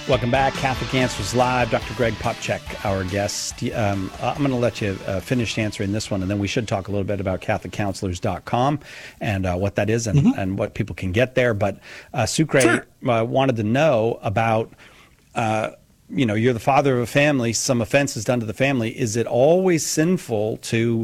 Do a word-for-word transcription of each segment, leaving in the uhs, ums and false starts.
Welcome back. Catholic Answers Live. Doctor Greg Popcak, our guest. Um, I'm going to let you uh, finish answering this one, and then we should talk a little bit about Catholic Counselors dot com and uh, what that is and, mm-hmm. and what people can get there. But uh, Sucre sure. uh, wanted to know about, uh, you know, you're the father of a family. Some offense is done to the family. Is it always sinful to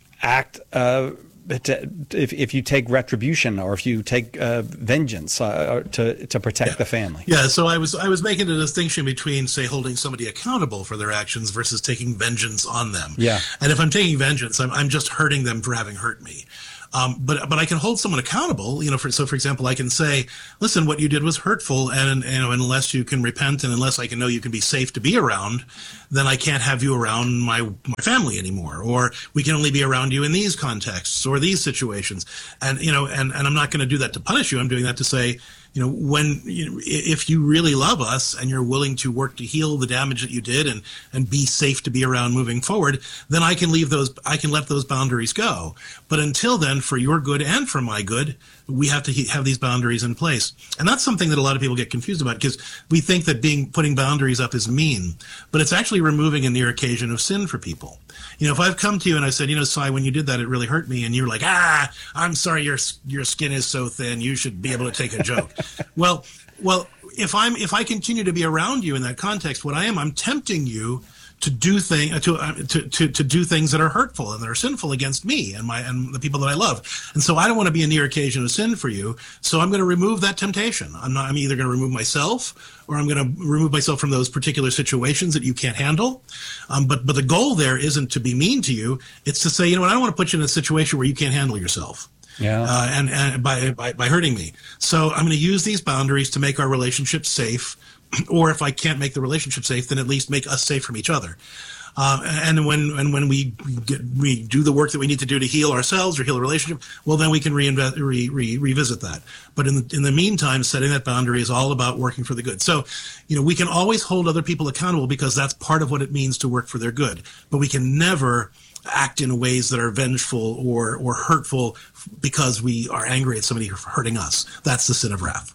act uh To, if if you take retribution or if you take uh, vengeance uh, to to protect yeah. the family? Yeah. So I was I was making a distinction between, say, holding somebody accountable for their actions versus taking vengeance on them. Yeah. And if I'm taking vengeance, I'm I'm just hurting them for having hurt me. Um, but but I can hold someone accountable, you know. For, so, for example, I can say, "Listen, what you did was hurtful, and you know, unless you can repent, and unless I can know you can be safe to be around, then I can't have you around my my family anymore. Or we can only be around you in these contexts or these situations." And you know, and and I'm not going to do that to punish you. I'm doing that to say, you know, when you know, if you really love us and you're willing to work to heal the damage that you did and and be safe to be around moving forward, then I can leave those, I can let those boundaries go. But until then, for your good and for my good, we have to have these boundaries in place. And that's something that a lot of people get confused about, because we think that being putting boundaries up is mean, but it's actually removing a near occasion of sin for people. You know, if I've come to you and I said, you know, Cy, when you did that, it really hurt me, and you're like, ah, I'm sorry, your your skin is so thin, you should be able to take a joke. well, well, if I'm if I continue to be around you in that context, what I am, I'm tempting you to do thing to, uh, to to to do things that are hurtful and that are sinful against me and my and the people that I love. And so I don't want to be a near occasion of sin for you. So I'm going to remove that temptation. I'm not. I'm either going to remove myself, or I'm going to remove myself from those particular situations that you can't handle. Um, but but the goal there isn't to be mean to you. It's to say, you know what, I don't want to put you in a situation where you can't handle yourself. Yeah. Uh, and and by, by by hurting me. So I'm going to use these boundaries to make our relationship safe. Or if I can't make the relationship safe, then at least make us safe from each other. Uh, and when and when we get, we do the work that we need to do to heal ourselves or heal a relationship, well, then we can reinvest, re, re, revisit that. But in the, in the meantime, setting that boundary is all about working for the good. So, you know, we can always hold other people accountable because that's part of what it means to work for their good. But we can never act in ways that are vengeful or or hurtful because we are angry at somebody for hurting us. That's the sin of wrath.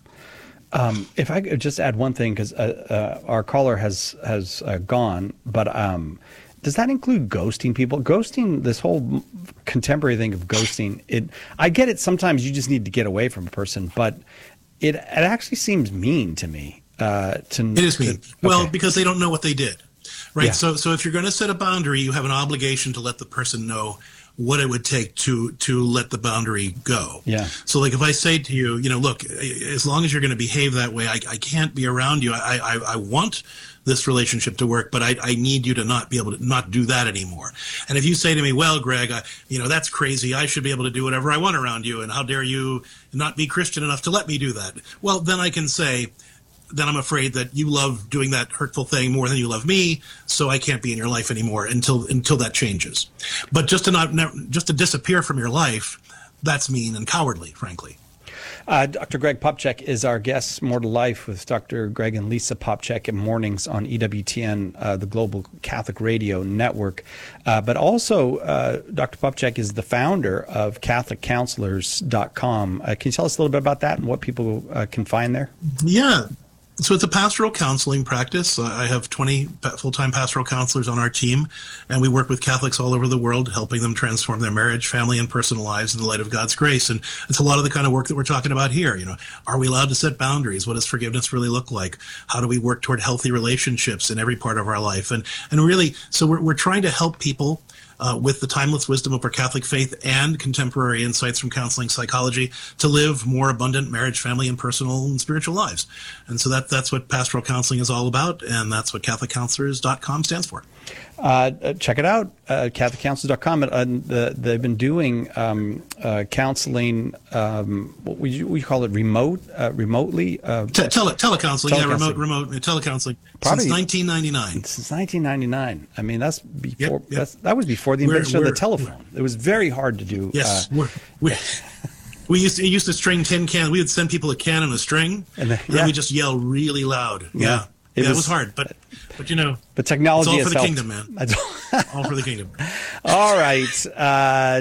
Um, if I could just add one thing, because uh, uh, our caller has has uh, gone, but um, does that include ghosting people? Ghosting, this whole contemporary thing of ghosting, it I get it. Sometimes you just need to get away from a person, but it it actually seems mean to me. Uh, to it is mean. To, okay. Well, because they don't know what they did, right? Yeah. So so if you're going to set a boundary, you have an obligation to let the person know what it would take to to let the boundary go. Yeah. So like if I say to you, you know, look, as long as you're going to behave that way, I, I can't be around you. I, I I want this relationship to work, but I I need you to not be able to not do that anymore. And if you say to me, well, Greg, I, you know, that's crazy. I should be able to do whatever I want around you, and how dare you not be Christian enough to let me do that? Well, then I can say, then I'm afraid that you love doing that hurtful thing more than you love me, so I can't be in your life anymore until until that changes. But just to not just to disappear from your life, that's mean and cowardly, frankly. Uh, Doctor Greg Popcak is our guest. More to Life with Doctor Greg and Lisa Popcak in mornings on E W T N, uh, the Global Catholic Radio Network. Uh, but also, uh, Doctor Popcak is the founder of Catholic Counselors dot com. Uh, can you tell us a little bit about that and what people uh, can find there? Yeah. So it's a pastoral counseling practice. Uh, I have twenty full-time pastoral counselors on our team, and we work with Catholics all over the world, helping them transform their marriage, family, and personal lives in the light of God's grace. And it's a lot of the kind of work that we're talking about here. You know, are we allowed to set boundaries? What does forgiveness really look like? How do we work toward healthy relationships in every part of our life? And and really, so we're we're trying to help people Uh, with the timeless wisdom of our Catholic faith and contemporary insights from counseling psychology to live more abundant marriage, family, and personal and spiritual lives. And so that that's what pastoral counseling is all about, and that's what Catholic Counselors dot com stands for. Uh, check it out, uh, Catholic Counselors dot com. Uh, the, they've been doing um, uh, counseling, um, what would you, would you call it, remote, uh, remotely? Uh, Te- tele- telecounseling, telecounseling, yeah, remote, remote uh, telecounseling Probably, since nineteen ninety-nine. Since nineteen ninety-nine. I mean, that's before. Yep, yep. That's, that was before the We're- invention of we're- the telephone. It was very hard to do. Yes, Uh, we're, we we used to, used to string tin cans. We would send people a can and a string, And then- and yeah. we just yell really loud. Yeah. Yeah, It yeah, was- it was hard, but but you know, but technology it's all has for the helped. kingdom, man. That's all. All for the kingdom. All right. Uh,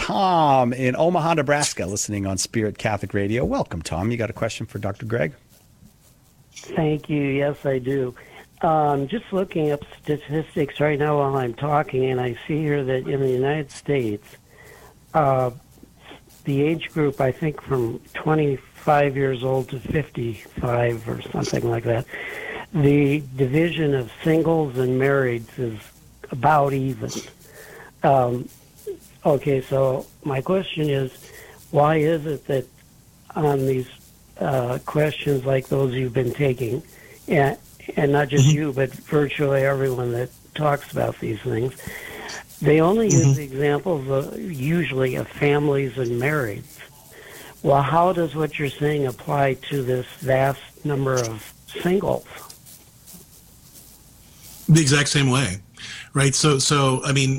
Tom in Omaha, Nebraska, listening on Spirit Catholic Radio. Welcome, Tom. You got a question for Doctor Greg? Thank you. Yes, I do. Um, just looking up statistics right now while I'm talking, and I see here that in the United States, uh, the age group, I think from twenty-five years old to fifty-five or something like that, the division of singles and marrieds is about even. Um, okay, so my question is, why is it that on these uh, questions like those you've been taking, and, and not just Mm-hmm. you, but virtually everyone that talks about these things, they only use Mm-hmm. the examples of, usually of families and marrieds. Well, how does what you're saying apply to this vast number of singles? The exact same way, right? So, so I mean,